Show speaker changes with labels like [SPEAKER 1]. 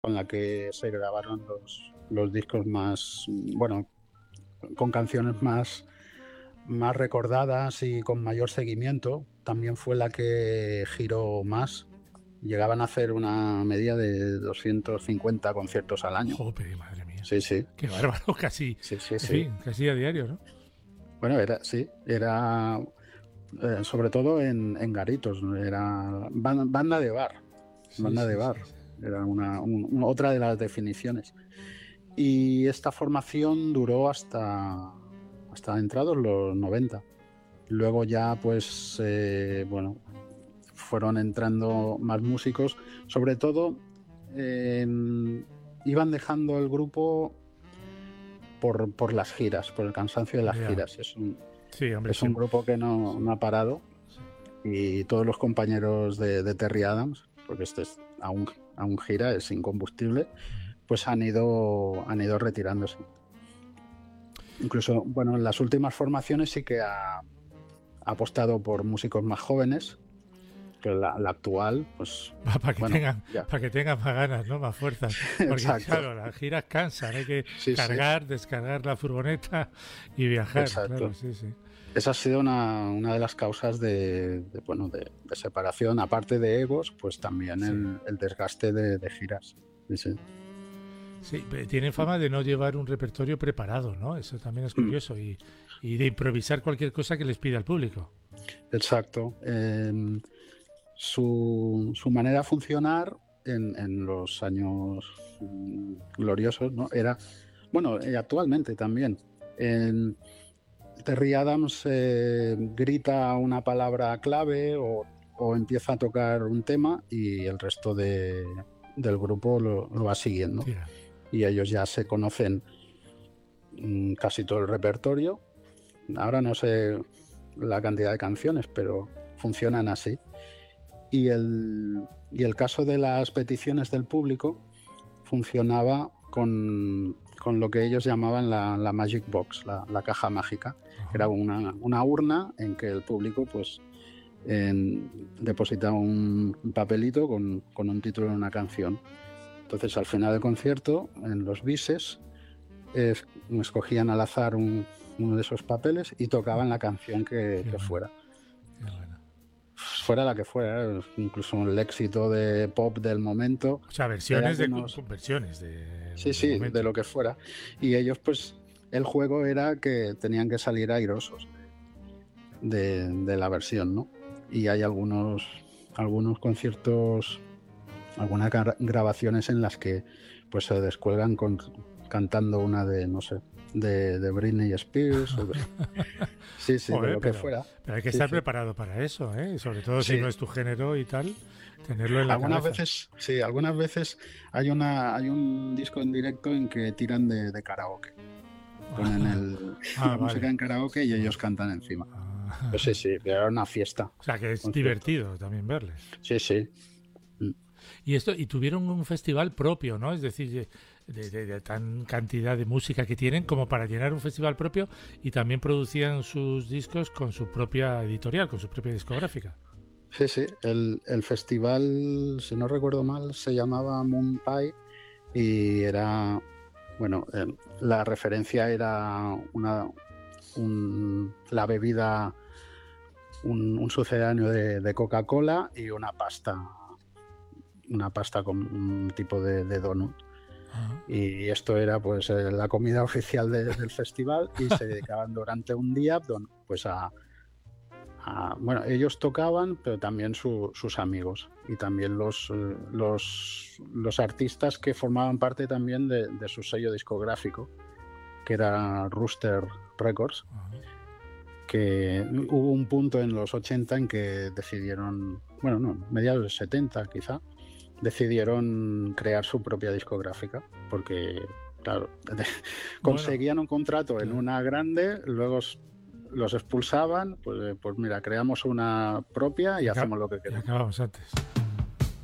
[SPEAKER 1] con la que se grabaron los discos más, bueno, con canciones más recordadas y con mayor seguimiento. También fue la que giró más. Llegaban a hacer una media de 250 conciertos al año.
[SPEAKER 2] Jope, madre mía.
[SPEAKER 1] Sí, sí,
[SPEAKER 2] Qué bárbaro, casi,
[SPEAKER 1] sí, sí,
[SPEAKER 2] en
[SPEAKER 1] sí.
[SPEAKER 2] fin, casi a diario, ¿no?
[SPEAKER 1] Bueno, era sobre todo en garitos, ¿no? Era banda de bar,
[SPEAKER 2] Sí,
[SPEAKER 1] banda de
[SPEAKER 2] sí,
[SPEAKER 1] bar.
[SPEAKER 2] sí, sí.
[SPEAKER 1] Era otra de las definiciones. Y esta formación duró hasta entrados los 90. Luego ya, pues, bueno, fueron entrando más músicos. Sobre todo, iban dejando el grupo por las giras, por el cansancio de las
[SPEAKER 2] Ya.
[SPEAKER 1] giras.
[SPEAKER 2] Sí, hombre,
[SPEAKER 1] Es
[SPEAKER 2] sí.
[SPEAKER 1] un grupo que
[SPEAKER 2] Sí,
[SPEAKER 1] no ha parado,
[SPEAKER 2] sí.
[SPEAKER 1] y todos los compañeros de Terry Adams, porque aún gira, es incombustible, pues han ido retirándose. Incluso, bueno, en las últimas formaciones sí que ha apostado por músicos más jóvenes, que la actual, pues
[SPEAKER 2] Para que
[SPEAKER 1] bueno,
[SPEAKER 2] tengan,
[SPEAKER 1] ya.
[SPEAKER 2] para que tengan más ganas, ¿no? Más fuerzas. Porque
[SPEAKER 1] Exacto,
[SPEAKER 2] claro, las giras cansan, hay que
[SPEAKER 1] sí, sí,
[SPEAKER 2] cargar, descargar la furgoneta y viajar, claro,
[SPEAKER 1] exacto.
[SPEAKER 2] sí, sí.
[SPEAKER 1] Esa ha sido una de las causas bueno, de separación, aparte de egos, pues también
[SPEAKER 2] Sí.
[SPEAKER 1] el desgaste de giras. Sí, sí.
[SPEAKER 2] Sí, tienen fama de no llevar un repertorio preparado, ¿no? Eso también es
[SPEAKER 1] Mm,
[SPEAKER 2] curioso. Y de improvisar cualquier cosa que les pida el público.
[SPEAKER 1] exacto. Su manera de funcionar en los años gloriosos, ¿no? Era, bueno, actualmente también. En Terry Adams grita una palabra clave o empieza a tocar un tema, y el resto del grupo lo va siguiendo.
[SPEAKER 2] Tira.
[SPEAKER 1] Y ellos ya se conocen casi todo el repertorio. Ahora no sé la cantidad de canciones, pero funcionan así. Y el caso de las peticiones del público funcionaba con lo que ellos llamaban la Magic Box, la caja mágica, que era
[SPEAKER 2] Ajá.
[SPEAKER 1] una urna en que el público, pues, depositaba un papelito con un título de una canción. Entonces, al final del concierto, en los bises, escogían al azar uno de esos papeles y tocaban la canción que,
[SPEAKER 2] Qué
[SPEAKER 1] que
[SPEAKER 2] bueno,
[SPEAKER 1] fuera.
[SPEAKER 2] qué bueno.
[SPEAKER 1] Fuera la que fuera, incluso el éxito de pop del momento.
[SPEAKER 2] O sea,
[SPEAKER 1] Hay
[SPEAKER 2] versiones
[SPEAKER 1] algunos,
[SPEAKER 2] versiones
[SPEAKER 1] sí,
[SPEAKER 2] del
[SPEAKER 1] sí, de
[SPEAKER 2] momento.
[SPEAKER 1] lo que fuera. Y ellos, pues, el juego era que tenían que salir airosos de la versión, ¿no? Y hay algunos conciertos, algunas grabaciones en las que, pues, se descuelgan cantando una de, no sé, de Britney Spears, sí, sí, de
[SPEAKER 2] Joder,
[SPEAKER 1] lo que fuera.
[SPEAKER 2] pero hay que
[SPEAKER 1] Sí,
[SPEAKER 2] estar
[SPEAKER 1] sí.
[SPEAKER 2] preparado para eso, ¿eh? Sobre todo si no
[SPEAKER 1] Sí,
[SPEAKER 2] es tu género y tal, tenerlo en la
[SPEAKER 1] algunas
[SPEAKER 2] cabeza.
[SPEAKER 1] veces, sí, algunas veces hay un disco en directo en que tiran de karaoke. Ponen
[SPEAKER 2] Ah,
[SPEAKER 1] la música
[SPEAKER 2] vale.
[SPEAKER 1] en karaoke y ellos cantan encima. Pues sí,
[SPEAKER 2] Ah,
[SPEAKER 1] sí, era una fiesta,
[SPEAKER 2] o sea, que es
[SPEAKER 1] concierto.
[SPEAKER 2] divertido también verles.
[SPEAKER 1] Sí, sí. Mm,
[SPEAKER 2] Y tuvieron un festival propio, ¿no? Es decir, de tan cantidad de música que tienen como para llenar un festival propio, y también producían sus discos con su propia editorial, con su propia discográfica.
[SPEAKER 1] sí, sí. El festival, si no recuerdo mal, se llamaba Moon Pie, y era, bueno, la referencia era la bebida, un sucedáneo de Coca-Cola, y una pasta con un tipo de donut.
[SPEAKER 2] Ajá.
[SPEAKER 1] Y esto era, pues, la comida oficial del festival, y se dedicaban durante un día, pues, bueno, ellos tocaban, pero también sus amigos, y también los artistas que formaban parte también de su sello discográfico, que era Rooster Records,
[SPEAKER 2] Ajá.
[SPEAKER 1] que hubo un punto en los 80 en que decidieron, bueno, no, mediados de 70 quizá, decidieron crear su propia discográfica, porque, claro,
[SPEAKER 2] Bueno,
[SPEAKER 1] conseguían un contrato en
[SPEAKER 2] claro.
[SPEAKER 1] una grande, luego los expulsaban, pues mira, creamos una propia y hacemos lo que
[SPEAKER 2] Y
[SPEAKER 1] queremos.
[SPEAKER 2] acabamos antes.